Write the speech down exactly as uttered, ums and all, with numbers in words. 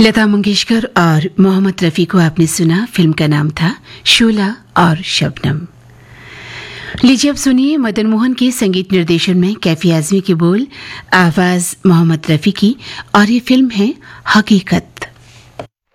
लता मंगेशकर और मोहम्मद रफी को आपने सुना। फिल्म का नाम था शोला और शबनम। लीजिए अब सुनिए मदन मोहन के संगीत निर्देशन में कैफी आजमी के बोल, आवाज मोहम्मद रफी की, और ये फिल्म है हकीकत।